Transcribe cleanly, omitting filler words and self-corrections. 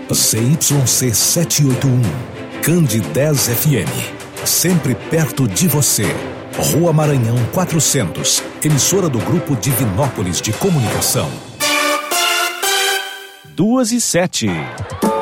ZYC 781, Candidez FM, sempre perto de você. Rua Maranhão 400, emissora do Grupo Divinópolis de Comunicação. 2:07.